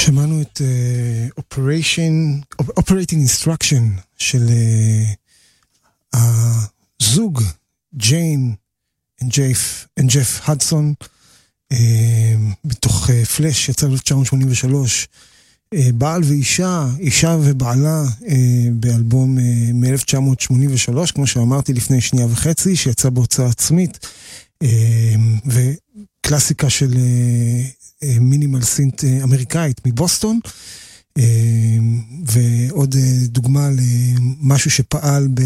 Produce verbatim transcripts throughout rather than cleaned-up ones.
שמענו את uh, Operation, Operating Instruction של uh, הזוג ג'יין וג'ף הדסון uh, בתוך uh, פלאש יצא ב-אלף תשע מאות שמונים ושלוש, uh, בעל ואישה, אישה ובעלה uh, באלבום uh, מ-אלף תשע מאות שמונים ושלוש, כמו שאמרתי לפני שנייה וחצי, שיצא בהוצאה עצמית, uh, וקלאסיקה של uh, מינימל סינט אמריקאית מבוסטון, ועוד דוגמה למשהו שפעל ב...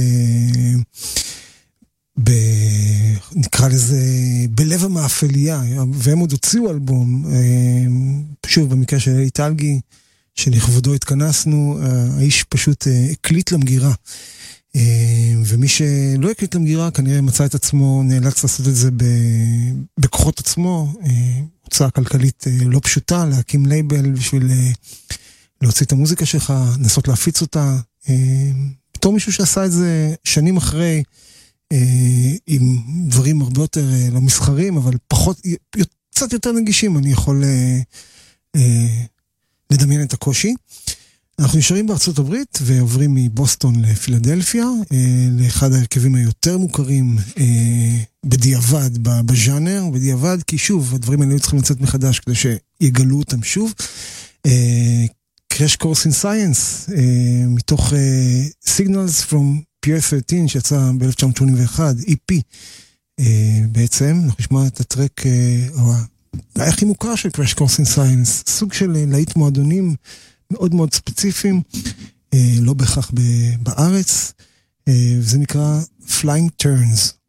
ב... נקרא לזה בלב המאפליה, והם עוד הוציאו אלבום, שוב במקרה של אלי טלגי, שלכבודו התכנסנו, האיש פשוט הקליט למגירה, ומי שלא הקליט למגירה כנראה מצא את עצמו, נאלץ לעשות את זה בכוחות עצמו, הוצאה כלכלית לא פשוטה, להקים לייבל בשביל להוציא את המוזיקה שלך, לנסות להפיץ אותה, בתור מישהו שעשה את זה שנים אחרי, עם דברים הרבה יותר לא מסחרים, אבל פחות, קצת יותר נגישים, אני יכול לדמיין את הקושי. אנחנו נשארים בארצות הברית ועוברים מבוסטון לפילדלפיה, לאחד ההרכבים היותר מוכרים בדיעבד בז'אנר, בדיעבד, כי שוב, הדברים האלה צריכים לצאת מחדש כדי שיגלו אותם שוב. Crash Course in Science, מתוך Signals from Pier שלוש עשרה שיצא ב-אלף תשע מאות שמונים ואחת, אי פי בעצם, אנחנו נשמע את הטרק הכי מוכר של Crash Course in Science, סוג של להיט מועדונים מאוד מאוד ספציפיים, לא בהכרח בארץ, וזה נקרא Flying Turns.